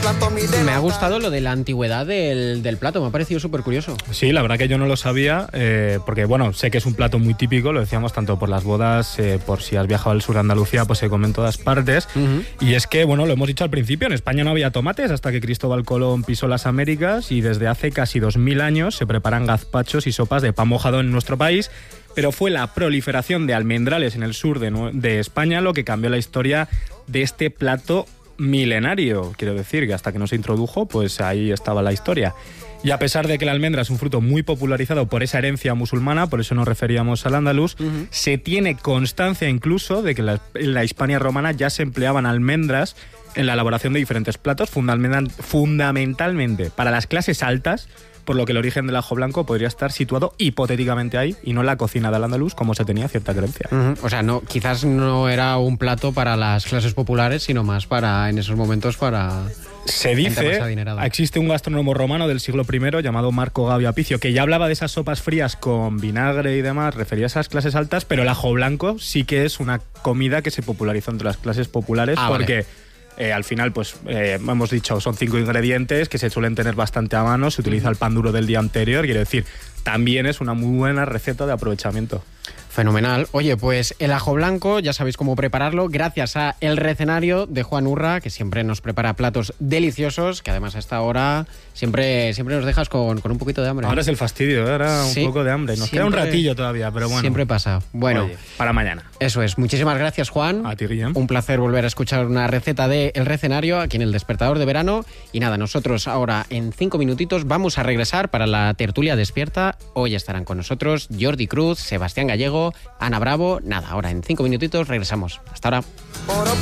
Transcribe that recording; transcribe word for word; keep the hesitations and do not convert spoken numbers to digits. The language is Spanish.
Me ha gustado lo de la antigüedad del, del plato, me ha parecido súper curioso. Sí, la verdad que yo no lo sabía, eh, porque bueno, sé que es un plato muy típico, lo decíamos tanto por las bodas, eh, por si has viajado al sur de Andalucía, pues se come en todas partes. Uh-huh. Y es que, bueno, lo hemos dicho al principio, en España no había tomates hasta que Cristóbal Colón pisó las Américas y desde hace casi dos mil años se preparan gazpachos y sopas de pan mojado en nuestro país. Pero fue la proliferación de almendrales en el sur de, de España lo que cambió la historia de este plato milenario. Quiero decir que hasta que no se introdujo, pues ahí estaba la historia. Y a pesar de que la almendra es un fruto muy popularizado por esa herencia musulmana, por eso nos referíamos al andaluz, uh-huh. se tiene constancia incluso de que la, en la Hispania romana ya se empleaban almendras en la elaboración de diferentes platos, fundamental, fundamentalmente para las clases altas, por lo que el origen del ajo blanco podría estar situado hipotéticamente ahí y no en la cocina del andaluz, como se tenía cierta creencia. Uh-huh. O sea, no, quizás no era un plato para las clases populares, sino más para, en esos momentos, para... Se dice, existe un gastrónomo romano del siglo primero llamado Marco Gabio Apicio, que ya hablaba de esas sopas frías con vinagre y demás, refería a esas clases altas, pero el ajo blanco sí que es una comida que se popularizó entre las clases populares, ah, porque... Vale. Eh, al final, pues eh, hemos dicho, son cinco ingredientes que se suelen tener bastante a mano, se utiliza el pan duro del día anterior, quiero decir, también es una muy buena receta de aprovechamiento. Fenomenal. Oye, pues el ajo blanco, ya sabéis cómo prepararlo, gracias a El Recenario de Juan Urra, que siempre nos prepara platos deliciosos, que además a esta hora siempre, siempre nos dejas con, con un poquito de hambre. Ahora es el fastidio, ahora sí, un poco de hambre. Nos siempre, queda un ratillo todavía, pero bueno. Siempre pasa. Bueno, oye, para mañana. Eso es. Muchísimas gracias, Juan. A ti, Guillem. Un placer volver a escuchar una receta de El Recenario aquí en El Despertador de Verano. Y nada, nosotros ahora en cinco minutitos vamos a regresar para la tertulia despierta. Hoy estarán con nosotros Jordi Cruz, Sebastián Gallego, Ana Bravo. Nada, ahora en cinco minutitos regresamos. Hasta ahora.